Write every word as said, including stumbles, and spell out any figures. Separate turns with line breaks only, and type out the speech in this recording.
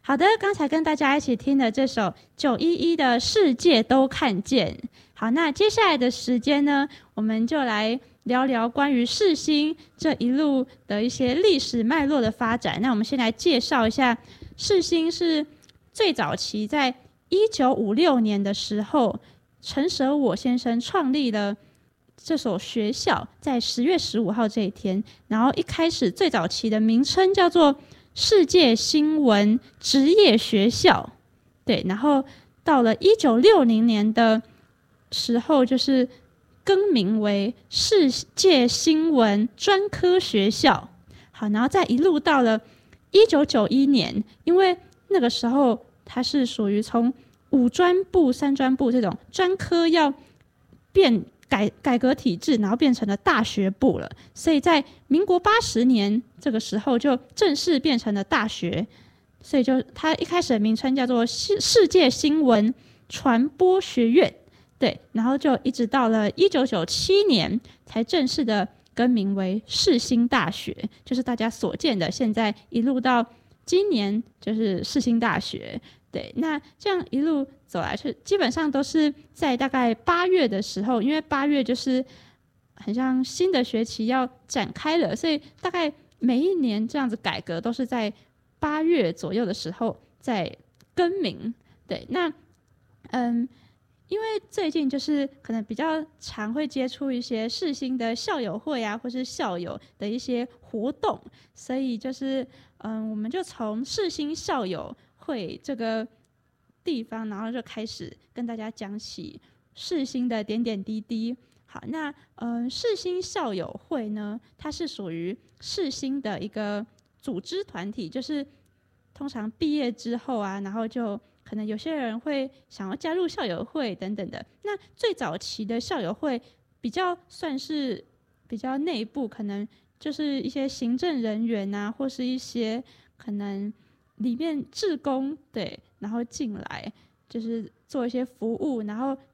好的，刚才跟大家一起听的这首九一一的世界都看见。好，那接下来的时间呢，我们就来聊聊关于世新这一路的一些历史脉络的发展。那我们先来介绍一下，世新是最早期在一九五六年的时候，陈舍我先生创立了这所学校，在十月十五号这一天。然后一开始最早期的名称叫做世界新闻职业学校，对，然后到了一九六零年的时候，就是更名为世界新闻专科学校。好，然后再一路到了一九九一年，因为那个时候它是属于从五专部、三专部这种专科要变改改革体制，然后变成了大学部了，所以在民国八十年这个时候就正式变成了大学，所以就它一开始的名称叫做世界新闻传播学院，对，然后就一直到了一九九七年才正式的更名为世新大学，就是大家所见的现在一路到今年就是世新大学。对，那这样一路走来，是基本上都是在大概八月的时候，因为八月就是很像新的学期要展开了，所以大概每一年这样子改革都是在八月左右的时候在更名。对，那嗯，因为最近就是可能比较常会接触一些世新的校友会啊，或是校友的一些活动，所以就是嗯，我们就从世新校友会这个地方，然后就开始跟大家讲起世新的点点滴滴。好，那嗯，世新校友会呢，它是属于世新的一个组织团体，就是通常毕业之后啊，然后就可能有些人会想要加入校友会等等的。那最早期的校友会比较算是比较内部，可能就是一些行政人员啊，或是一些可能里面志工，对，然后进来就是做一些服务，然后